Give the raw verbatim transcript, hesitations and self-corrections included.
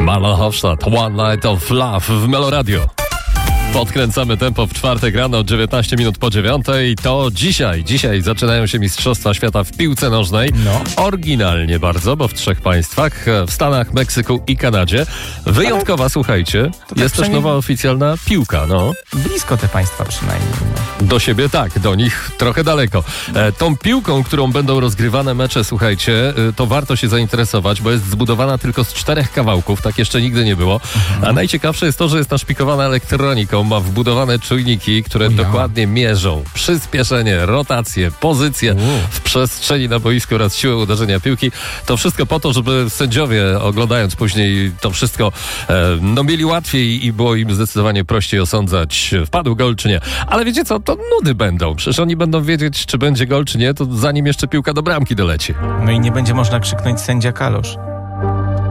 Marlon Hofstadt, One Night of Love w Meloradio. Podkręcamy tempo w czwartek rano, dziewiętnaście minut po dziewiątej. To dzisiaj, dzisiaj zaczynają się Mistrzostwa Świata w piłce nożnej. No. Oryginalnie bardzo, bo w trzech państwach, w Stanach, Meksyku i Kanadzie. Wyjątkowa, Ale... słuchajcie, tak jest też nowa oficjalna piłka, no. Blisko te państwa przynajmniej. No. Do siebie tak, do nich trochę daleko. E, tą piłką, którą będą rozgrywane mecze, słuchajcie, e, to warto się zainteresować, bo jest zbudowana tylko z czterech kawałków, tak jeszcze nigdy nie było. Mhm. A najciekawsze jest to, że jest naszpikowana elektroniką, ma wbudowane czujniki, które ja. dokładnie mierzą przyspieszenie, rotację, pozycję U. w przestrzeni na boisku oraz siłę uderzenia piłki. To wszystko po to, żeby sędziowie, oglądając później to wszystko, e, no mieli łatwiej i było im zdecydowanie prościej osądzać, wpadł gol czy nie. Ale wiecie co, to nudy będą. Przecież oni będą wiedzieć, czy będzie gol czy nie, to zanim jeszcze piłka do bramki doleci. No i nie będzie można krzyknąć sędzia kalosz.